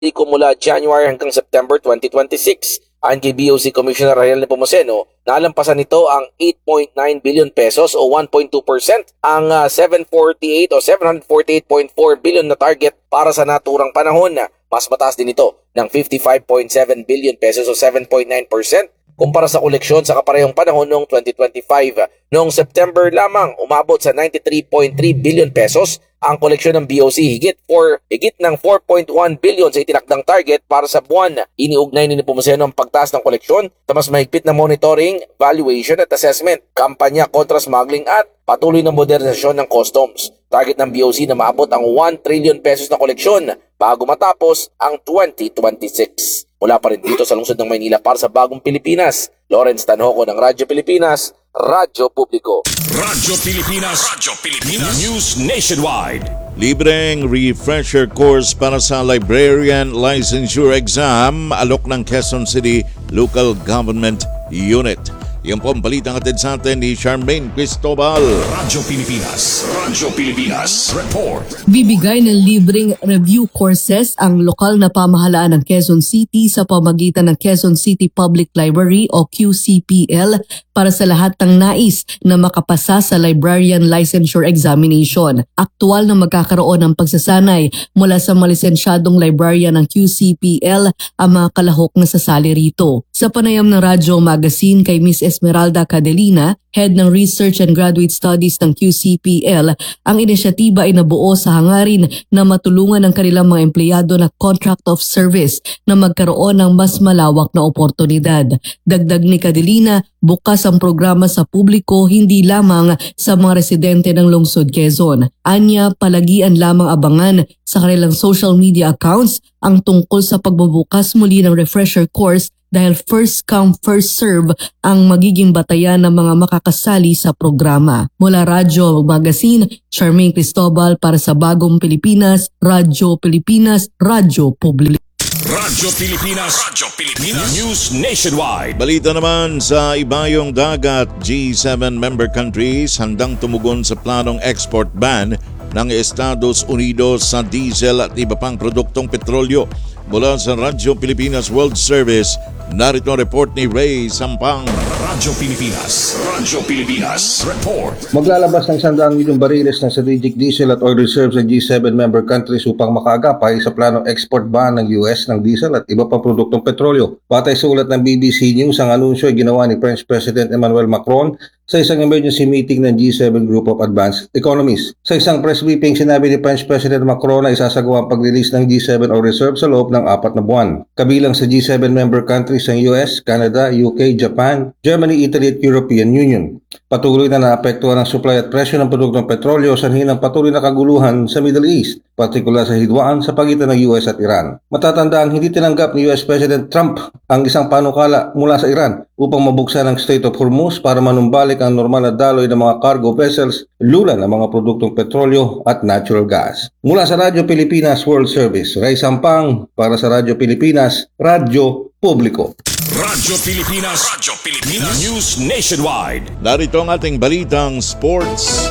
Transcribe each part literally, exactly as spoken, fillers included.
ko mula January hanggang September twenty twenty-six. Ayon kay B O C Commissioner Ariel Nepomuceno, nalampasan nito ang eight point nine billion pesos o one point two percent ang uh, seven forty-eight o seven forty-eight point four billion na target para sa naturang panahon. Mas mataas din ito ng fifty-five point seven billion pesos o seven point nine percent kumpara sa koleksyon sa kaparehong panahon noong twenty twenty-five. Noong September lamang, umabot sa ninety-three point three billion pesos ang koleksyon ng B O C, higit for higit ng four point one billion sa itinakdang target para sa buwan. Iniugnay ni Nepomuceno ang pagtaas ng koleksyon sa mas mahigpit na monitoring, valuation at assessment, kampanya kontra smuggling at patuloy na modernisasyon ng customs. Target ng B O C na maabot ang one trillion pesos na koleksyon bago matapos ang twenty twenty-six. Mula pa rin dito sa lungsod ng Maynila para sa Bagong Pilipinas, Lawrence Tanhoco ng Radyo Pilipinas, Radyo Publiko. Radyo Pilipinas, Radyo Pilipinas, News Nationwide. Libreng refresher course para sa librarian licensure exam alok ng Quezon City Local Government Unit. Yan po ang balitang atid sa atin ni Charmaine Cristobal. Radyo Pilipinas, Radyo Pilipinas, Report. Bibigay ng libreng review courses ang lokal na pamahalaan ng Quezon City sa pamagitan ng Quezon City Public Library o Q C P L para sa lahat ng nais na makapasa sa librarian licensure examination. Aktual na magkakaroon ng pagsasanay mula sa malisensyadong librarian ng Q C P L ang mga kalahok na sasali rito. Sa panayam ng Radyo Magazine kay Miss Esmeralda Cadelina, Head ng Research and Graduate Studies ng Q C P L, ang inisyatiba ay nabuo sa hangarin na matulungan ang kanilang mga empleyado na contract of service na magkaroon ng mas malawak na oportunidad. Dagdag ni Cadelina, bukas ang programa sa publiko hindi lamang sa mga residente ng Lungsod Quezon. Anya, palagian lamang abangan sa kanilang social media accounts ang tungkol sa pagbubukas muli ng refresher course dahil first come first serve ang magiging batayan ng mga makakasali sa programa. Mula Radyo Magazine, Charmaine Cristobal para sa Bagong Pilipinas, Radyo Pilipinas, Radyo Publiko. Radyo Pilipinas, Radyo Pilipinas, News Nationwide. Balita naman sa ibayong dagat, G seven member countries handang tumugon sa planong export ban ng Estados Unidos sa diesel at iba pang produktong petrolyo. Mula sa Radyo Pilipinas World Service, narito ang report ni Ray Sampang. Radyo Pilipinas, Radyo Pilipinas, Report. Maglalabas ng one hundred milyong bariles ng strategic diesel at oil reserves ng G seven member countries upang makaagapay sa planong export ban ng U S ng diesel at iba pang produktong petrolyo. Batay sa ulat ng B B C News, ang anunsyo ay ginawa ni French President Emmanuel Macron sa isang emergency meeting ng G seven Group of Advanced Economies. Sa isang press briefing, sinabi ni French President Macron na isasagawa ang pag-release ng G seven oil reserves sa loob ng apat na buwan. Kabilang sa G seven member countries ang U S, Canada, U K, Japan, Germany, Italy at European Union. Patuloy na naapektuhan ang supply at presyo ng produktong petrolyo sa hinang patuloy na kaguluhan sa Middle East, partikular sa hidwaan sa pagitan ng U S at Iran. Matatandaan, hindi tinanggap ni U S President Trump ang isang panukala mula sa Iran upang mabuksan ang Strait of Hormuz para manumbalik ang normal na daloy ng mga cargo vessels, lula ng mga produktong petrolyo at natural gas. Mula sa Radyo Pilipinas World Service, Ray Sampang para sa Radyo Pilipinas, Radyo Publiko. Radyo Pilipinas, Radyo Pilipinas, News Nationwide. Narito ang ating balitang sports.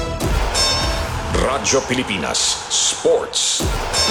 Radyo Pilipinas, Sports.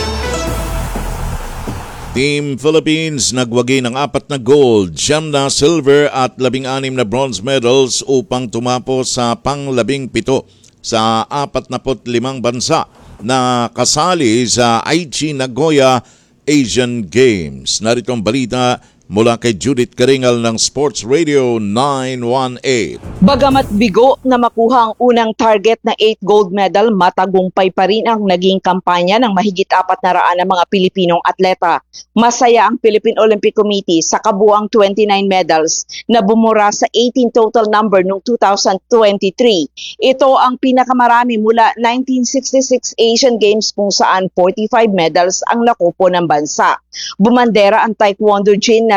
Team Philippines nagwagi ng apat na gold, siyam na silver at labing anim na bronze medals upang tumapo sa panglabing pito sa apat na limang bansa na kasali sa Aichi Nagoya Asian Games. Narito ang balita mula kay Judith Karingal ng Sports Radio nine one eight. Bagamat bigo na makuha ang unang target na eight gold medal, matagumpay pa rin ang naging kampanya ng mahigit apat na raan na mga Pilipinong atleta. Masaya ang Philippine Olympic Committee sa kabuang twenty-nine medals na bumura sa eighteen total number noong two thousand twenty-three. Ito ang pinakamarami mula nineteen sixty-six Asian Games kung saan forty-five medals ang nakupo ng bansa. Bumandera ang taekwondo gymnast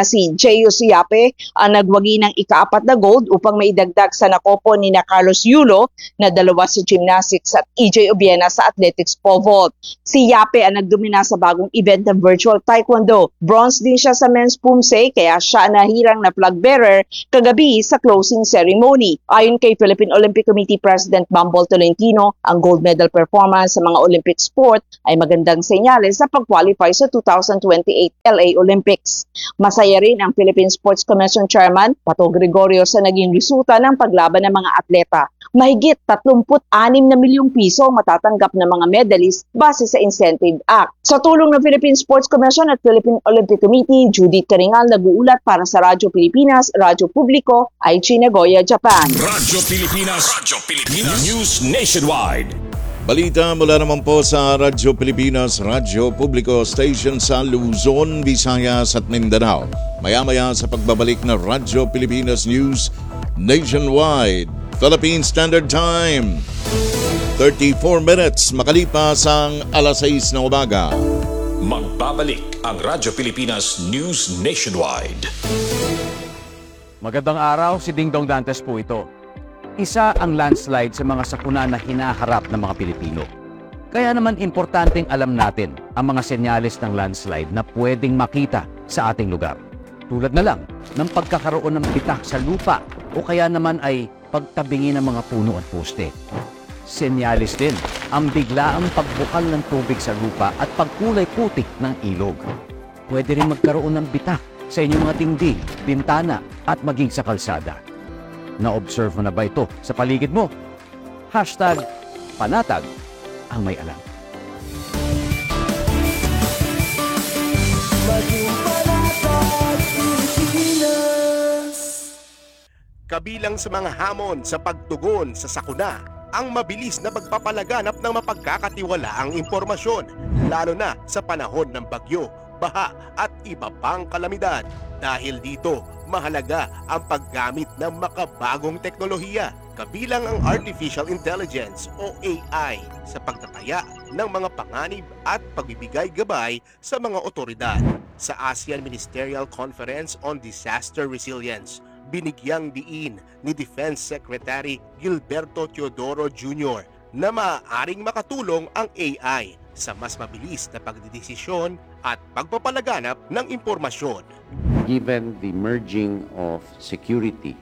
na si Jeyus Yape ang nagwagi ng ikaapat na gold upang maidagdag sa nakopo ni na Carlos Yulo na dalawa sa gymnastics at E J Obiena sa athletics pole vault. Si Yape ang nagdomina sa bagong event ng virtual taekwondo. Bronze din siya sa men's pumse kaya siya ang nahirang na flag bearer kagabi sa closing ceremony. Ayon kay Philippine Olympic Committee President Bambol Tolentino, ang gold medal performance sa mga Olympic sport ay magandang senyales sa pag-qualify sa two thousand twenty-eight L A Olympics. Masaya rin ang Philippine Sports Commission Chairman Pato Gregorio sa naging resulta ng paglaban ng mga atleta. Mahigit thirty-six na milyong piso matatanggap ng mga medalist base sa Incentive Act. Sa tulong ng Philippine Sports Commission at Philippine Olympic Committee, Judith Caringal nag-uulat para sa Radyo Pilipinas, Radyo Publiko, Aichi Nagoya, Japan. Radyo Pilipinas, Radyo Pilipinas, News Nationwide. Balita mula naman po sa Radyo Pilipinas, Radyo Publiko Station sa Luzon, Visayas at Mindanao. Maya-maya sa pagbabalik na Radyo Pilipinas News Nationwide. Philippine Standard Time. thirty-four minutes makalipas ang alas sais ng umaga. Magbabalik ang Radyo Pilipinas News Nationwide. Magandang araw, si Ding Dong Dantes po ito. Isa ang landslide sa mga sakuna na hinaharap ng mga Pilipino. Kaya naman importanteng alam natin ang mga senyales ng landslide na pwedeng makita sa ating lugar. Tulad na lang ng pagkakaroon ng bitak sa lupa o kaya naman ay pagtabingi ng mga puno at poste. Senyales din ang biglaang pagbukal ng tubig sa lupa at pagkulay putik ng ilog. Pwede rin magkaroon ng bitak sa inyong mga dingding, bintana at maging sa kalsada. Na-observe mo na ba ito sa paligid mo? Hashtag panatag ang may alam. Kabilang sa mga hamon sa pagtugon sa sakuna, ang mabilis na pagpapalaganap ng mapagkakatiwalaang impormasyon, lalo na sa panahon ng bagyo, baha at iba pang kalamidad. Dahil dito, mahalaga ang paggamit ng makabagong teknolohiya, kabilang ang Artificial Intelligence o A I sa pagtataya ng mga panganib at pagbibigay gabay sa mga otoridad. Sa ASEAN Ministerial Conference on Disaster Resilience, binigyang diin ni Defense Secretary Gilberto Teodoro Junior na maaaring makatulong ang A I sa mas mabilis na pagdidesisyon at pagpapalaganap ng impormasyon. Given the merging of security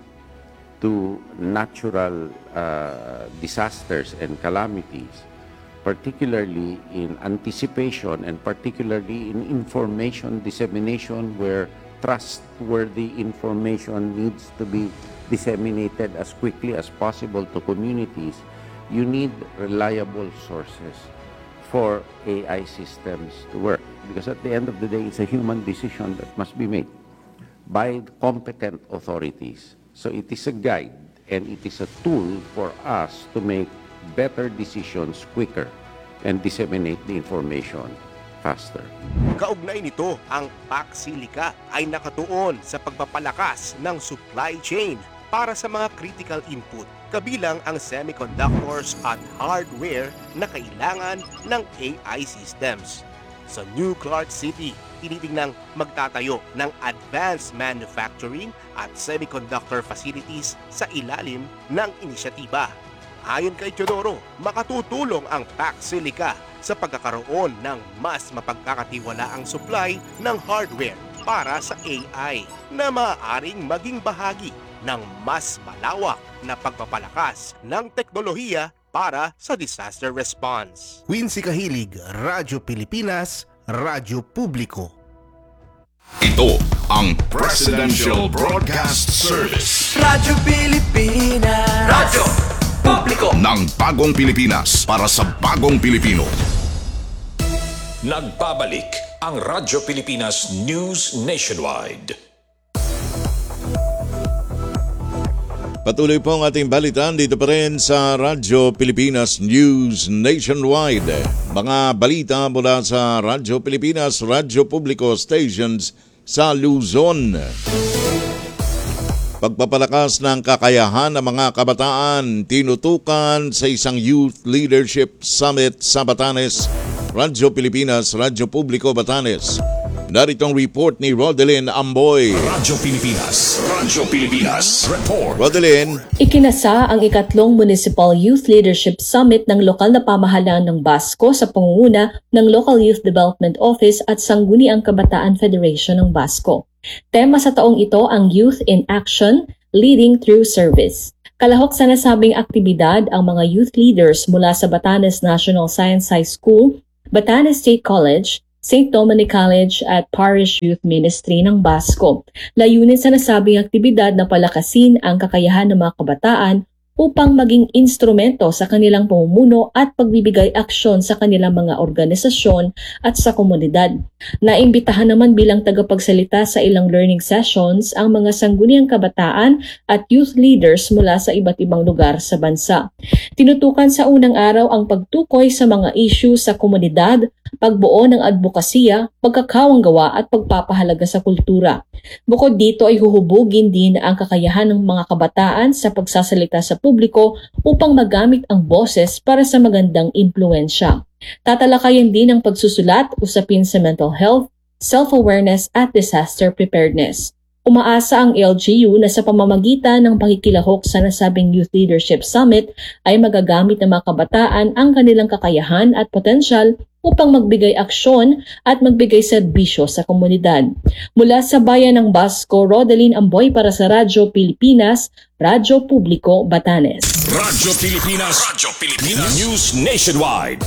to natural uh, disasters and calamities, particularly in anticipation and particularly in information dissemination where trustworthy information needs to be disseminated as quickly as possible to communities, you need reliable sources for A I systems to work. Because at the end of the day, it's a human decision that must be made by competent authorities. So it is a guide and it is a tool for us to make better decisions quicker and disseminate the information faster. Kaugnay nito, ang Paxilica ay nakatuon sa pagpapalakas ng supply chain para sa mga critical input, kabilang ang semiconductors at hardware na kailangan ng A I systems. Sa New Clark City, tinitingnang magtatayo ng advanced manufacturing at semiconductor facilities sa ilalim ng inisyatiba. Ayon kay Teodoro, makatutulong ang Paxilica sa pagkakaroon ng mas mapagkakatiwalaang supply ng hardware para sa A I na maaaring maging bahagi ng mas malawak na pagpapalakas ng teknolohiya para sa disaster response. Quincy Kahilig, Radyo Pilipinas, Radyo Publiko. Ito ang Presidential Broadcast Service. Radyo Pilipinas. Radyo Publiko ng bagong Pilipinas para sa bagong Pilipino. Nagbabalik ang Radyo Pilipinas News Nationwide. Patuloy po ang ating balitan dito pa rin sa Radyo Pilipinas News Nationwide. Mga balita mula sa Radyo Pilipinas, Radyo Publiko Stations sa Luzon. Pagpapalakas ng kakayahan ng mga kabataan tinutukan sa isang Youth Leadership Summit sa Batanes. Radyo Pilipinas, Radyo Publiko Batanes. Naritong report ni Rodelyn Amboy. Radyo Pilipinas. Radyo Pilipinas. Report. Rodelyn. Ikinasa ang ikatlong Municipal Youth Leadership Summit ng lokal na pamahalaan ng Basco sa pangunguna ng Local Youth Development Office at Sangguniang Kabataan Federation ng Basco. Tema sa taong ito ang Youth in Action, Leading Through Service. Kalahok sa nasabing aktibidad ang mga youth leaders mula sa Batanes National Science High School, Batanes State College, Saint Dominic College at Parish Youth Ministry ng Basco. Layunin sa nasabing aktibidad na palakasin ang kakayahan ng mga kabataan upang maging instrumento sa kanilang pamumuno at pagbibigay aksyon sa kanilang mga organisasyon at sa komunidad. Naimbitahan naman bilang tagapagsalita sa ilang learning sessions ang mga sangguniang kabataan at youth leaders mula sa iba't ibang lugar sa bansa. Tinutukan sa unang araw ang pagtukoy sa mga issue sa komunidad, pagbuo ng advokasya, pagkakawanggawa at pagpapahalaga sa kultura. Bukod dito ay huhubugin din ang kakayahan ng mga kabataan sa pagsasalita sa publiko upang magamit ang boses para sa magandang impluensya. Tatalakayan din ang pagsusulat, usapin sa mental health, self-awareness at disaster preparedness. Umaasa ang L G U na sa pamamagitan ng pakikilahok sa nasabing Youth Leadership Summit ay magagamit ng mga kabataan ang kanilang kakayahan at potensyal upang magbigay aksyon at magbigay serbisyo sa komunidad. Mula sa bayan ng Basco, Rodelyn Amboy para sa Radyo Pilipinas, Radyo Publiko, Batanes. Radyo Pilipinas. Radyo Pilipinas. News Nationwide.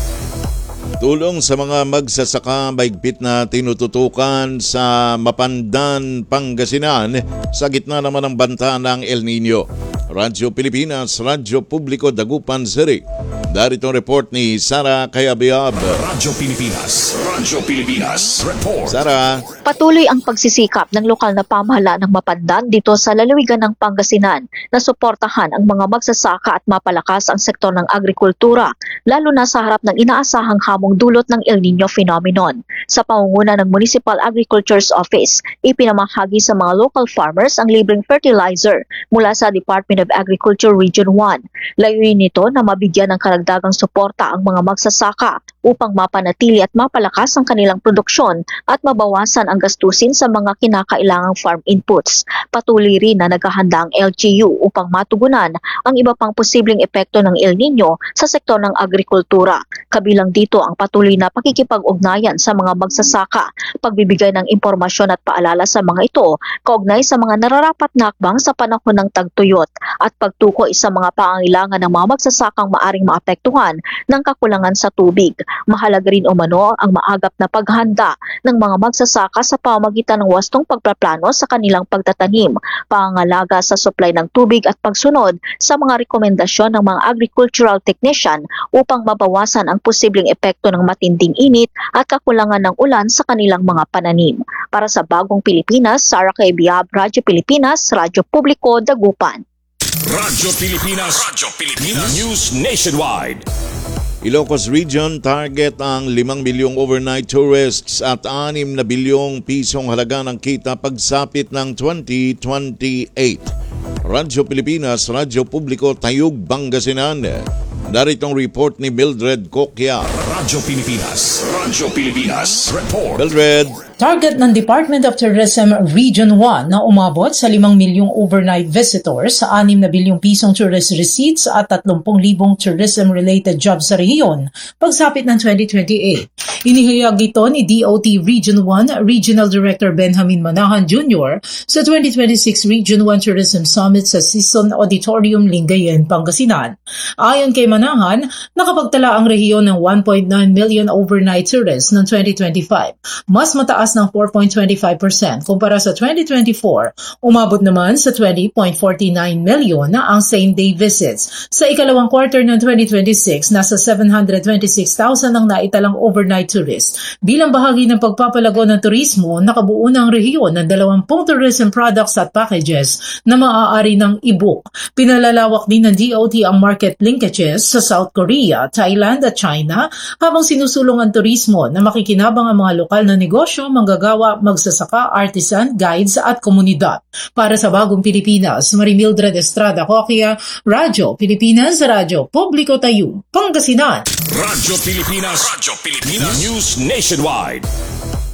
Tulong sa mga magsasaka mahigpit na tinututukan sa Mapandan, Pangasinan sa gitna naman ng banta ng El Nino. Radyo Pilipinas, Radyo Publiko, Dagupan City. Darito report ni Sara Kayabyab. Radyo Pilipinas. Radyo Pilipinas. Report. Sara. Patuloy ang pagsisikap ng lokal na pamahalaan ng Mapandan dito sa lalawigan ng Pangasinan na suportahan ang mga magsasaka at mapalakas ang sektor ng agrikultura, lalo na sa harap ng inaasahang hamong dulot ng El Nino phenomenon. Sa pangunguna ng Municipal Agriculture's Office, ipinamahagi sa mga local farmers ang libreng fertilizer mula sa Department of Agriculture Region one. Layunin nito na mabigyan ng karagdagang suporta ang mga magsasaka upang mapanatili at mapalakas ang kanilang produksyon at mabawasan ang gastusin sa mga kinakailangang farm inputs. Patuloy rin na naghahanda ang L G U upang matugunan ang iba pang posibleng epekto ng El Nino sa sektor ng agrikultura. Kabilang dito ang patuloy na pakikipag-ugnayan sa mga magsasaka, pagbibigay ng impormasyon at paalala sa mga ito, kaugnay sa mga nararapat na hakbang sa panahon ng tagtuyot at pagtukoy sa mga pangangailangan ng mga magsasakang maaring maapektuhan ng kakulangan sa tubig. Mahalaga rin umano ang maagap na paghanda ng mga magsasaka sa pamamagitan ng wastong pagpaplano sa kanilang pagtatanim, pangangalaga sa supply ng tubig at pagsunod sa mga rekomendasyon ng mga agricultural technician upang mabawasan ang posibleng epekto ng matinding init at kakulangan ng ulan sa kanilang mga pananim. Para sa Bagong Pilipinas, Sara Kayabyab, Radyo Pilipinas, Radyo Publiko, Dagupan. Radyo Pilipinas. Radyo Pilipinas. News Nationwide. Ilocos Region target ang limang bilyong overnight tourists at anim na bilyong pisong halaga ng kita pagsapit ng twenty twenty-eight. Radyo Pilipinas, Radyo Publiko, Tayug, Pangasinan. Daritong report ni Mildred Kokya. Radyo Pilipinas. Radyo Pilipinas. Report. Mildred. Target ng Department of Tourism Region one na umabot sa limang milyong overnight visitors, sa anim na bilyong pisong tourist receipts at tatlumpung libong tourism-related jobs sa rehiyon pagsapit ng twenty twenty-eight. Inihayag ito ni D O T Region one Regional Director Benjamin Manahan Junior sa twenty twenty-six Region one Tourism Summit sa Season Auditorium, Lingayen, Pangasinan. Ayon kay Manahan, nakapagtala ang rehiyon ng one point nine million overnight tourists noong twenty twenty-five, mas mataas ng four point two five percent kumpara sa twenty twenty-four. Umabot naman sa twenty point four nine million na ang same-day visits. Sa ikalawang quarter ng twenty twenty-six, nasa seven hundred twenty-six thousand ang naitalang overnight tourists. Bilang bahagi ng pagpapalago ng turismo, nakabuo na ang rehiyon ng dalawampung tourism products at packages na maaari ng i-book. Pinalalawak din ng D O T ang market linkages sa South Korea, Thailand at China habang sinusulong ang turismo na makikinabang ang mga lokal na negosyo, manggagawa, magsasaka, artisan, guides at komunidad. Para sa Bagong Pilipinas, Marimildred Estrada Kokya, Radyo Pilipinas, Radyo Publiko, Tayug, Pangasinan. Radyo Pilipinas. Radyo Pilipinas. News Nationwide.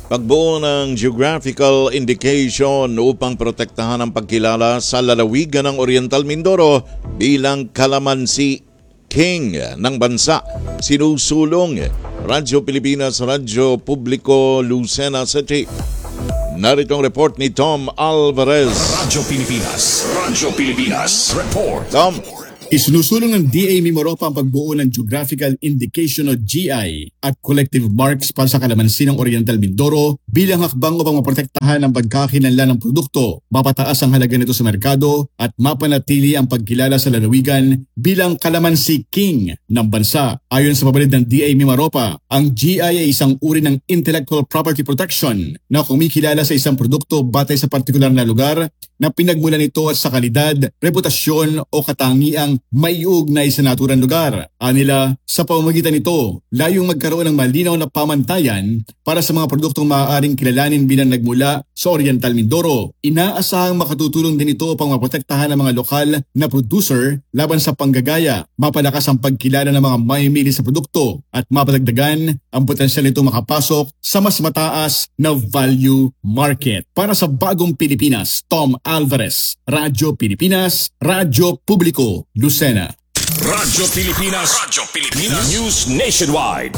Pagbuo ng geographical indication upang protektahan ang pagkilala sa lalawigan ng Oriental Mindoro bilang Kalamansi King ng bansa. Sinusulong Radyo Pilipinas, Radyo Publiko, Lucena City. Narito ang report ni Tom Alvarez. Radyo Pilipinas, Radyo Pilipinas, report. Tom. Isinusulong ng D A Mimaropa ang pagbuo ng Geographical Indication o G I at Collective Marks para sa kalamansi ng Oriental Mindoro bilang hakbang upang maprotektahan ang pagkakilanlan ng produkto, mapataas ang halaga nito sa merkado at mapanatili ang pagkilala sa lalawigan bilang Kalamansi King ng bansa. Ayon sa pabalid ng D A Mimaropa, ang G I ay isang uri ng intellectual property protection na kumikilala sa isang produkto batay sa partikular na lugar na pinagmulan nito at sa kalidad, reputasyon o katangiang may ugnay sa naturang lugar. Anila, sa pamamagitan nito, layong magkaroon ng malinaw na pamantayan para sa mga produktong maaaring kilalanin bilang nagmula sa Oriental Mindoro. Inaasahang makatutulong din ito upang maprotektahan ang mga lokal na producer laban sa panggagaya, mapalakas ang pagkilala ng mga mamimili sa produkto at mapalagdagan ang potensyal nito makapasok sa mas mataas na value market. Para sa Bagong Pilipinas, Tom Alvarez, Radyo Pilipinas, Radyo Publiko, Lucena. Radyo Pilipinas, Radyo Pilipinas, News Nationwide.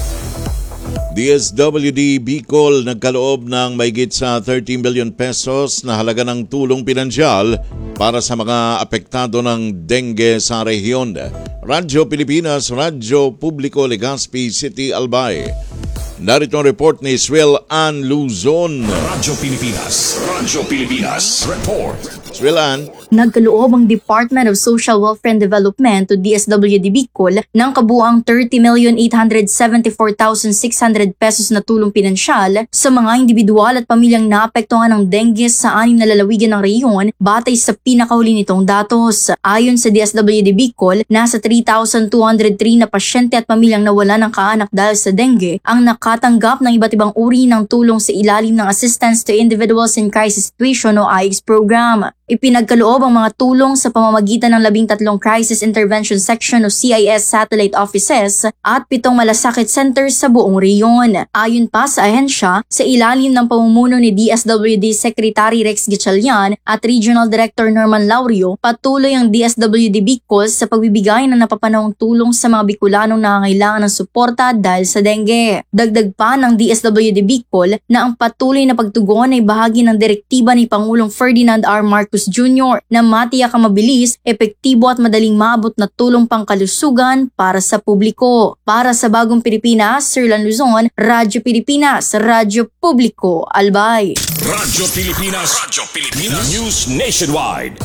D S W D Bicol nagkaloob ng mahigit sa thirteen billion pesos na halaga ng tulong pinansyal para sa mga apektado ng dengue sa rehiyon. Radyo Pilipinas, Radyo Publiko, Legazpi City, Albay. Narito ang report ni Swell Ann Luzon. Radyo Pilipinas, Radyo Pilipinas, report. Swell Ann. Nagkaloob ang Department of Social Welfare and Development o D S W D Bicol ng kabuang thirty million eight hundred seventy-four thousand six hundred pesos na tulong pinansyal sa mga individual at pamilyang naapektuhan ng dengue sa anim na lalawigan ng rehiyon batay sa pinakahuli nitong datos. Ayon sa D S W D Bicol, nasa three thousand two hundred three na pasyente at pamilyang nawala ng kaanak dahil sa dengue ang nakatanggap ng iba't ibang uri ng tulong sa ilalim ng Assistance to Individuals in Crisis Situation o I X program. Ipinagkaloob ang mga tulong sa pamamagitan ng labing tatlong Crisis Intervention Section o C I S satellite offices at pitong malasakit centers sa buong rehiyon. Ayon pa sa ahensya, sa ilalim ng pamumuno ni D S W D Secretary Rex Gatchalian at Regional Director Norman Laurio, patuloy ang D S W D Bicol sa pagbibigay ng napapanahong tulong sa mga Bicolanong nangangailangan ng suporta dahil sa dengue. Dagdag pa ng D S W D Bicol na ang patuloy na pagtugon ay bahagi ng direktiba ni Pangulong Ferdinand R. Marcos Junior na matiyak ang mabilis, epektibo at madaling maabot na tulong pangkalusugan para sa publiko. Para sa Bagong Pilipinas, Sirlan Luzon, Radyo Pilipinas, Radyo Publiko, Albay. Radyo Pilipinas, Radyo Pilipinas, News Nationwide.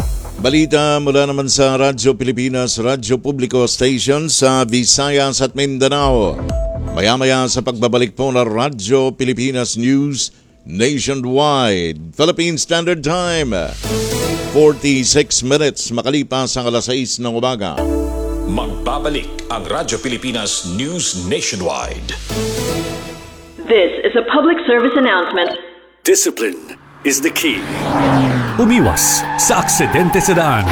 Balita mula naman sa Radyo Pilipinas, Radyo Publiko Station sa Visayas at Mindanao. Maya-maya sa pagbabalik po ng Radyo Pilipinas News Nationwide. Philippine Standard Time, forty-six minutes makalipas ang alas sais ng umaga. Magbabalik ang Radyo Pilipinas News Nationwide. This is a public service announcement. Discipline is the key. Umiwas sa aksidente sa daan.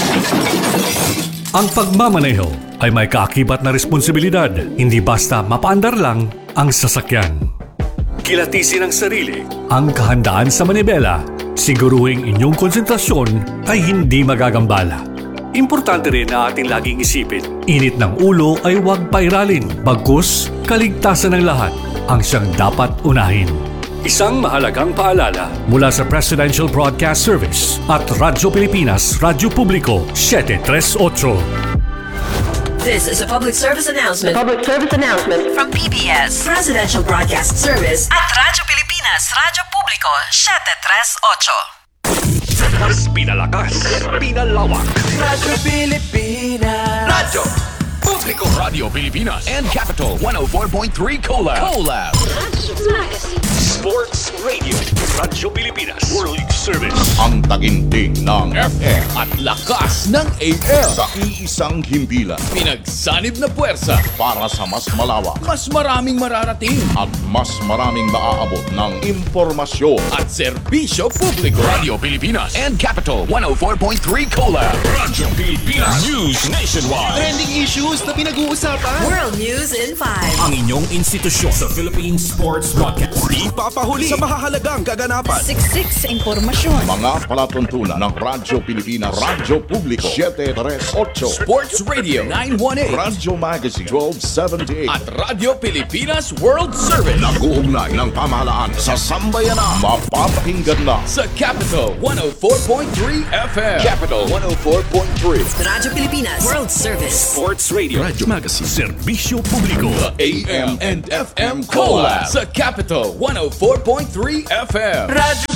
Ang pagmamaneho ay may kaakibat na responsibilidad, hindi basta mapaandar lang ang sasakyan. Kilatisin ang sarili, ang kahandaan sa manibela, siguruhing inyong konsentrasyon ay hindi magagambala. Importante rin na ating laging isipin, init ng ulo ay huwag pairalin, bagkus kaligtasan ng lahat ang siyang dapat unahin. Isang mahalagang paalala mula sa Presidential Broadcast Service at Radyo Pilipinas, Radyo Publiko, seven three eight. This is a public service announcement. Public service announcement From P B S Presidential Broadcast Service at Radyo Pilipinas, Radyo Publiko, seven three eight. Mas pinalakas, pinalawak. Radyo Pilipinas. Radyo Publiko, Radio Pilipinas and Capital one oh four point three Collab. Collab. Sports Radio, Radyo Pilipinas. World Service. Ang taginting ng F M At lakas ng A M. sa iisang himpilan Pinagsanib na puwersa. para sa mas malawak Mas maraming mararating. at mas maraming maaabot ng impormasyon. At serbisyo publiko. Radio Pilipinas and Capital one oh four point three Collab. Radio Pilipinas News Nationwide. Trending issues na pinag-uusapan. World News in five. Ang inyong institusyon sa Philippine Sports Broadcast. Ipapahuli sa mahahalagang kaganapan. Siksik sa impormasyon. Mga palatuntunan ng Radyo Pilipinas, Radyo Publiko seven three eight, Sports Radio nine one eight. Radyo Magazine twelve seventy-eight, At Radio Pilipinas World Service. nag-uugnay ng pamahalaan sa sambayanan. Mapapakinggan na Sa Capital one oh four point three F M. Capital one oh four point three. Radyo Pilipinas World Service. Sports Radio. Radyo Magazine. Serbisyo Publiko. The A M and F M Collab. Sa Capital one oh four point three F M. Radyo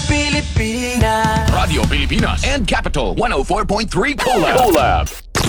Pilipinas. Radio Pilipinas and Capital one oh four point three Collab. Collab.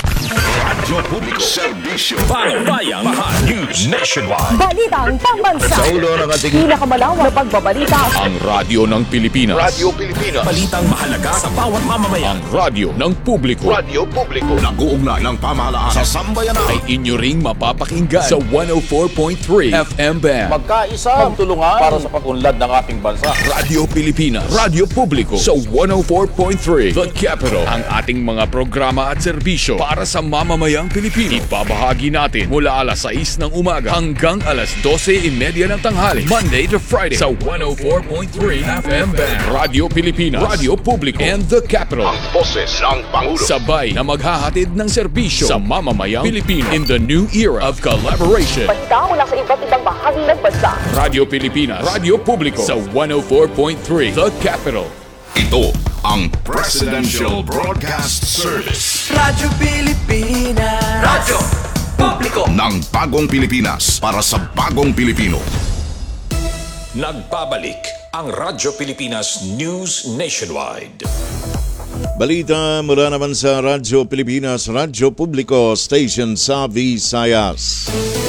Radyo Publiko, serbisyo Bayang Mahal News Nationwide. Balitang pambansa. Sa ulo ng ating Pinakamalawak na pagbabalita. ang radyo ng Pilipinas. Radyo Pilipinas, Balitang mahalaga sa bawat mamamayan. Ang radyo ng publiko. Radyo Publiko, nag-uugnay ng pamahalaan sa sambayanan. Ay inyo ring mapapakinggan sa one oh four point three F M band. Magkaisa, magtulungan para sa pag-unlad ng ating bansa. Radio Pilipinas, Radyo Publiko sa one oh four point three The Capital. Ang ating mga programa at serbisyo para sa mamamayang Pilipino. Ibabahagi natin mula alas sais ng umaga hanggang alas dose thirty ng tanghali. Monday to Friday sa one oh four point three F M band. Radio Pilipinas, Radyo Publiko, and The Capital. Ang boses ng Pangulo. Sabay na maghahatid ng serbisyo sa mamamayang Pilipino in the new era of collaboration. Balita mula sa iba't ibang bahagi ng bansa. Radio Pilipinas, Radyo Publiko sa one oh four point three The Capital. Ito ang Presidential Broadcast Service Radyo Pilipinas. Radyo Publiko. ng bagong Pilipinas para sa bagong Pilipino. Nagbabalik ang Radyo Pilipinas News Nationwide. Balita mula naman sa Radyo Pilipinas, Radyo Publiko, station sa Visayas.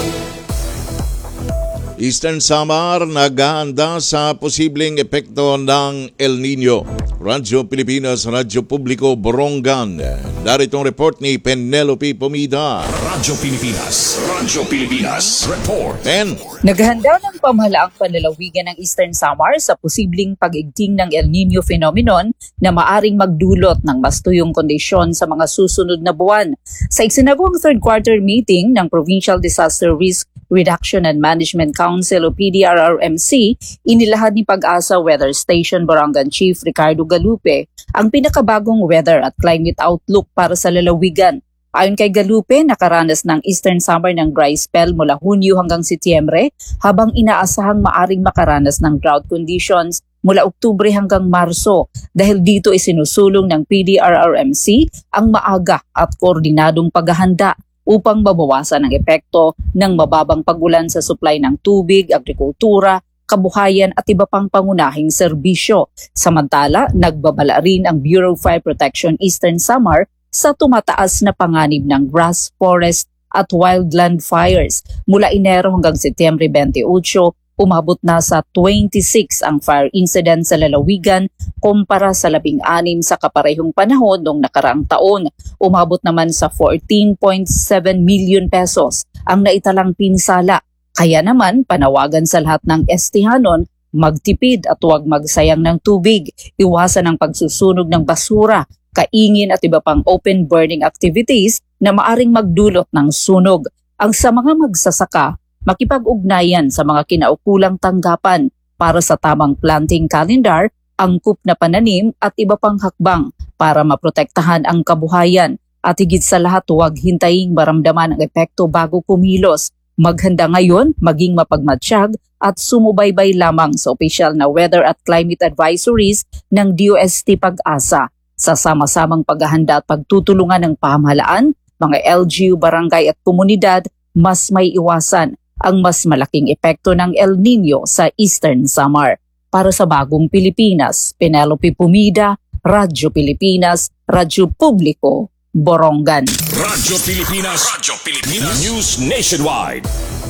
Eastern Samar nag-aanda sa posibleng epekto ng El Nino. Radyo Pilipinas, Radyo Publiko, Borongan. Darito ang report ni Penelope Pomida. Radyo Pilipinas, Radyo Pilipinas, report. Pen. Naghahanda ng pamahalaang panlalawigan ng Eastern Samar sa posibleng pag-igting ng El Nino phenomenon na maaring magdulot ng mas tuyong kondisyon sa mga susunod na buwan. Sa isinagawang third quarter meeting ng Provincial Disaster Risk Reduction and Management Council o P D R R M C, inilahad ni Pag-asa Weather Station Borongan Chief Ricardo Galupe ang pinakabagong weather at climate outlook para sa lalawigan. Ayon kay Galupe, nakaranas ng Eastern Samar ng dry spell mula Hunyo hanggang Setyembre, habang inaasahang maaring makaranas ng drought conditions mula Oktubre hanggang Marso. Dahil dito isinusulong ng P D R R M C ang maaga at koordinadong paghahanda upang mabawasan ang epekto ng mababang pagulan sa supply ng tubig, agrikultura, kabuhayan at iba pang pangunahing serbisyo. Samantala, nagbabala rin ang Bureau of Fire Protection Eastern Samar sa tumataas na panganib ng grass, forest at wildland fires. Mula Enero hanggang Setyembre twenty-eight, umabot na sa twenty-six ang fire incident sa lalawigan kumpara sa labing anim sa kaparehong panahon noong nakaraang taon. Umabot naman sa fourteen point seven million pesos ang naitalang pinsala. Kaya naman panawagan sa lahat ng estihanon magtipid at huwag magsayang ng tubig, iwasan ang pagsusunog ng basura, kaingin at iba pang open burning activities na maaring magdulot ng sunog. Ang sa mga magsasaka, makipag-ugnayan sa mga kinaukulang tanggapan para sa tamang planting calendar, angkop na pananim at iba pang hakbang para maprotektahan ang kabuhayan. At higit sa lahat, huwag hintaying maramdaman ang epekto bago kumilos. Maghanda ngayon, maging mapagmatsyag at sumubaybay lamang sa opisyal na weather at climate advisories ng D O S T Pag-asa. Sa sama-samang paghahanda at pagtutulungan ng pamahalaan, mga L G U, barangay at komunidad, mas may iwasan ang mas malaking epekto ng El Nino sa Eastern Samar. Para sa Bagong Pilipinas, Penelope Pumida, Radyo Pilipinas, Radyo Publiko, Borongan. Radyo Pilipinas, Radyo Pilipinas News Nationwide.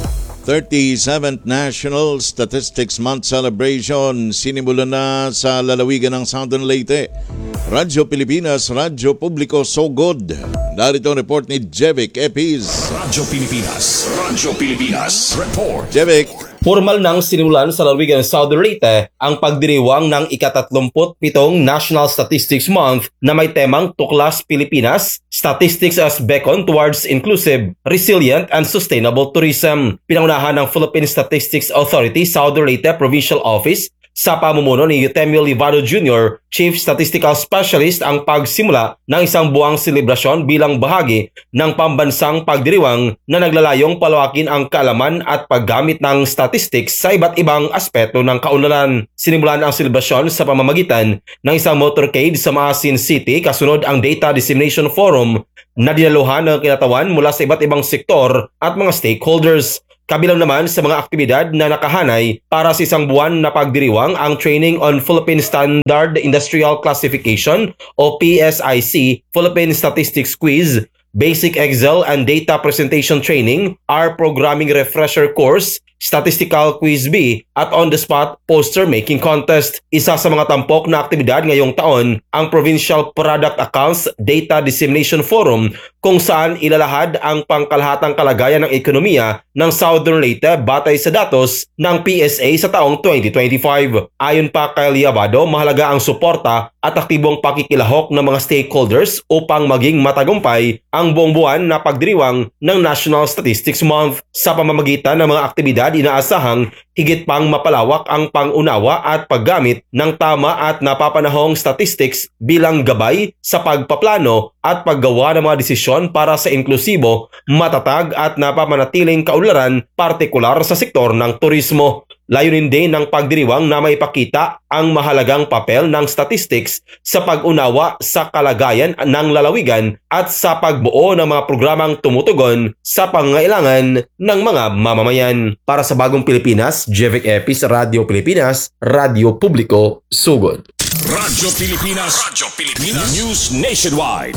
thirty-seventh National Statistics Month Celebration sinimulan na sa lalawigan ng Southern Leyte. Radyo Pilipinas, Radyo Publiko, so good. Narito ang report ni Jevic Epiz. Radyo Pilipinas, Radyo Pilipinas, report. Jevic. Formal nang sinimulan sa lalawigan ng Southern Leyte ang pagdiriwang ng ikatatlumput pitong National Statistics Month na may temang Tuklas Pilipinas, Statistics as Beacon Towards Inclusive, Resilient and Sustainable Tourism. Pinangunahan ng Philippine Statistics Authority Southern Leyte Provincial Office sa pamumuno ni Eutemio Livado Junior, Chief Statistical Specialist, ang pagsimula ng isang buwang selebrasyon bilang bahagi ng pambansang pagdiriwang na naglalayong palawakin ang kaalaman at paggamit ng statistics sa iba't ibang aspeto ng kaunlaran. Sinimulan ang selebrasyon sa pamamagitan ng isang motorcade sa Maasin City, kasunod ang Data Dissemination Forum na dinaluhan ng kinatawan mula sa iba't ibang sektor at mga stakeholders. Kabilang naman sa mga aktibidad na nakahanay para sa isang buwan na pagdiriwang ang Training on Philippine Standard Industrial Classification o P S I C, Philippine Statistics Quiz, Basic Excel and Data Presentation Training, R Programming Refresher Course, Statistical Quiz B at on-the-spot poster making contest. Isa sa mga tampok na aktibidad ngayong taon ang Provincial Product Accounts Data Dissemination Forum, kung saan ilalahad ang pangkalahatang kalagayan ng ekonomiya ng Southern Leyte batay sa datos ng P S A sa taong twenty twenty-five. Ayon pa kay Liabado, mahalaga ang suporta at aktibong pakikilahok ng mga stakeholders upang maging matagumpay ang buong buwan na pagdiriwang ng National Statistics Month. Sa pamamagitan ng mga aktibidad, inaasahang higit pang mapalawak ang pangunawa at paggamit ng tama at napapanahong statistics bilang gabay sa pagpaplano at paggawa ng mga desisyon para sa inklusibo, matatag at napapanatiling kaunlaran, partikular sa sektor ng turismo. Layunin din ng pagdiriwang na maipakita ang mahalagang papel ng statistics sa pag-unawa sa kalagayan ng lalawigan at sa pagbuo ng mga programang tumutugon sa pangangailangan ng mga mamamayan. Para sa Bagong Pilipinas, Jevic Epis, Radyo Pilipinas, Radyo Publiko, Sugod. Radyo Pilipinas, Radyo Pilipinas, News Nationwide.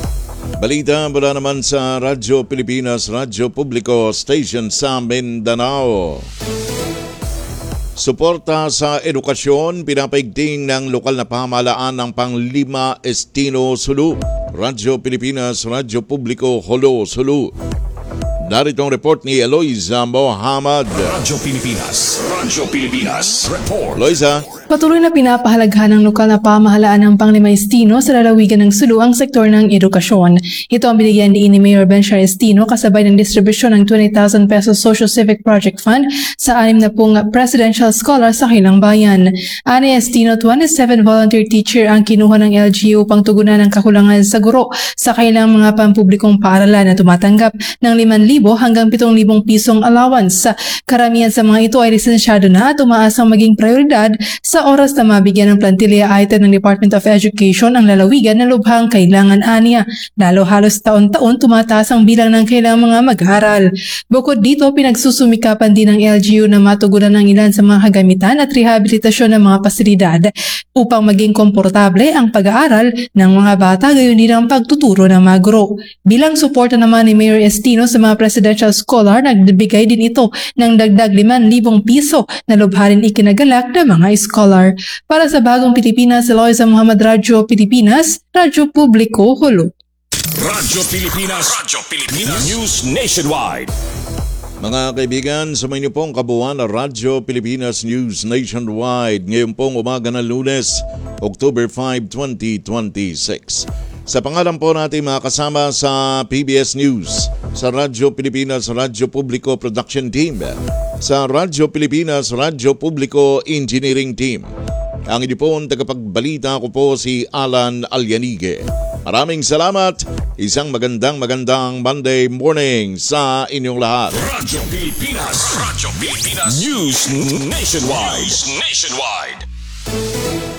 Balita mula naman sa Radyo Pilipinas, Radyo Publiko, Station sa Mindanao. Suporta sa edukasyon, pinapaigting ng lokal na pamahalaan ng Panglima Estino Sulu. Radyo Pilipinas, Radyo Publiko, Holo, Sulu. Narito ang report ni Eloisa Mohamad. Radyo Pilipinas, Radyo Pilipinas, report. Eloisa. Patuloy na pinapahalagahan ng lokal na pamahalaan ng Panglima Estino sa lalawigan ng Sulu ang sektor ng edukasyon. Ito ang binigyan din ni Mayor Benchar Estino kasabay ng distribusyon ng twenty thousand pesos Social Civic Project Fund sa anim na pong presidential scholar sa Kilang Bayan. Ani Estino, twenty-seven volunteer teacher ang kinuha ng L G U upang tugunan ang kakulangan sa guro sa kailang mga pampublikong paaralan na tumatanggap ng limang libo hanggang pitong libong pisong allowance. Karamihan sa mga ito ay lisensyado na at umaasang maging prioridad sa oras na mabigyan ng plantilla item ng Department of Education ang lalawigan na lubhang kailangan aniya. Lalo halos taon-taon tumataas ang bilang ng kailangang mga mag-aaral. Bukod dito, pinagsusumikapan din ng L G U na matugunan ng ilan sa mga kagamitan at rehabilitasyon ng mga pasilidad upang maging komportable ang pag-aaral ng mga bata, gayon din ang pagtuturo ng mga guro. Bilang suporta naman ni Mayor Estino sa mga presidential scholar, nagbigay din ito ng dagdag limang libong piso na lubharin ikinagalak ng mga scholar. Para sa Bagong Pilipinas, Eloisa Mohamad, Radyo Pilipinas, Radyo Publiko, Holo. Radyo Pilipinas, Radyo Pilipinas, News Nationwide. Mga kaibigan, sa inyo pong kabuuan na Radyo Pilipinas News Nationwide ngayon pong umaga ng Lunes, October fifth, twenty twenty-six. Sa pangalan po natin mga kasama sa P B S News, sa Radyo Pilipinas, Radyo Publiko Production Team, sa Radyo Pilipinas, Radyo Publiko Engineering Team. Ang inyo pong tagapagbalita ko po si Alan Alyanige. Maraming salamat. Isang magandang magandang Monday morning sa inyong lahat. Radyo Pilipinas, Radyo Pilipinas News Nationwide. News Nationwide.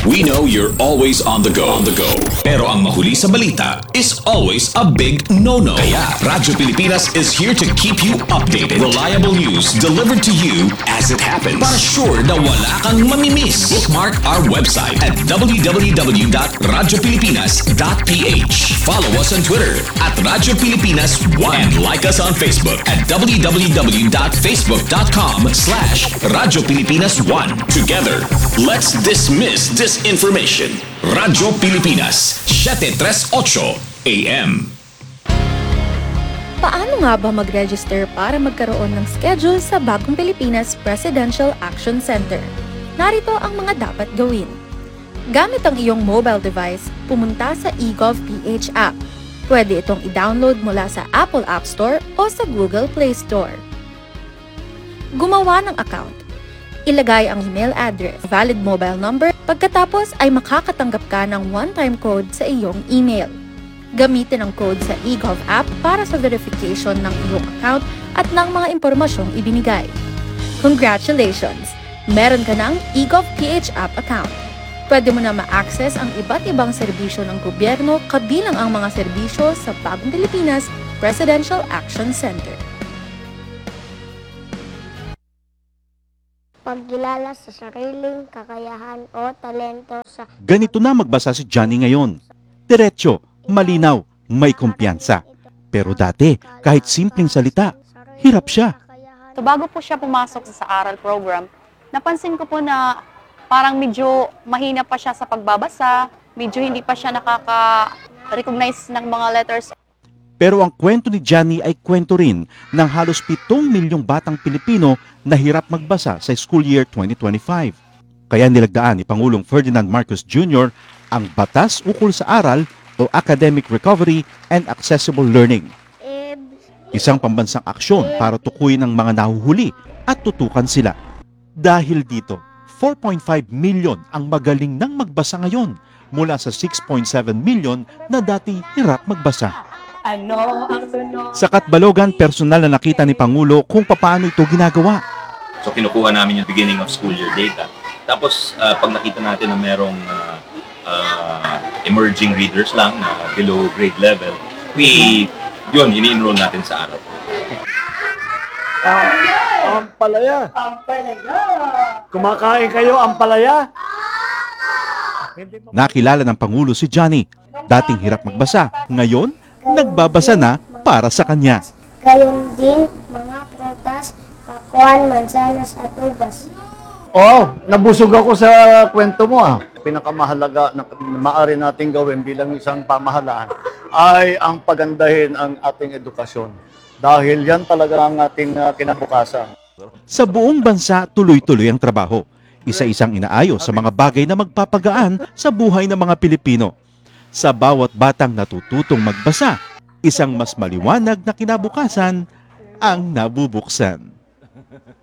We know you're always on the go. On the go. Pero ang mahuli sa balita is always a big no-no. Kaya Radyo Pilipinas is here to keep you updated. Reliable news delivered to you as it happens. Para sure na wala kang mamimiss. Bookmark our website at w w w dot radyo pilipinas dot p h. Follow us on Twitter at Radyo Pilipinas one and like us on Facebook at w w w dot facebook dot com slash Radyo Pilipinas one. Together, let's dismiss disinformation. Radyo Pilipinas, seven thirty-eight A M. Paano nga ba mag-register para magkaroon ng schedule sa Bagong Pilipinas Presidential Action Center? Narito ang mga dapat gawin. Gamit ang iyong mobile device, pumunta sa eGovPH app. Pwede itong i-download mula sa Apple App Store o sa Google Play Store. Gumawa ng account. Ilagay ang email address, valid mobile number, pagkatapos ay makakatanggap ka ng one-time code sa iyong email. Gamitin ang code sa eGov app para sa verification ng iyong account at ng mga impormasyong ibinigay. Congratulations! Meron ka ng eGovPH app account. Pwede mo na ma-access ang iba't ibang serbisyo ng gobyerno kabilang ang mga serbisyo sa Bagong Pilipinas Presidential Action Center. Pagkilala sa sariling kakayahan o talento sa... Ganito na magbasa si Johnny ngayon. Diretso, malinaw, may kumpiyansa. Pero dati, kahit simpleng salita, hirap siya. So bago po siya pumasok sa aral program, napansin ko po na parang medyo mahina pa siya sa pagbabasa, medyo hindi pa siya nakaka-recognize ng mga letters. Pero ang kwento ni Johnny ay kwento rin ng halos pitong milyong batang Pilipino na hirap magbasa sa school year twenty twenty-five. Kaya nilagdaan ni Pangulong Ferdinand Marcos Junior ang Batas Ukol sa Aral o Academic Recovery and Accessible Learning. Isang pambansang aksyon para tukuyin ang mga nahuhuli at tutukan sila. Dahil dito, four point five milyon ang magaling nang magbasa ngayon mula sa six point seven milyon na dati hirap magbasa. Ano ang sunod? Sa Katbalogan, personal na nakita ni Pangulo kung paano ito ginagawa. So kinukuha namin yung beginning of school year data. Tapos uh, pag nakita natin na merong uh, uh, emerging readers lang na below grade level, we, yun, ini-enroll natin sa araw. Ang palaya. Ang palaya. Kumakain kayo ang palaya. Nakilala ng Pangulo si Johnny. Dating hirap magbasa, ngayon nagbabasa na para sa kanya. Gayon din mga prutas, pakuan, mansanas at ubas. Oo, nabusog ako sa kwento mo ah. Pinakamahalaga na maaari nating gawin bilang isang pamahalaan ay ang pagandahin ang ating edukasyon. Dahil yan talaga ang ating uh, kinabukasan. Sa buong bansa, tuloy-tuloy ang trabaho. Isa-isang inaayos sa mga bagay na magpapagaan sa buhay ng mga Pilipino. Sa bawat batang natututong magbasa, isang mas maliwanag na kinabukasan ang nabubuksan.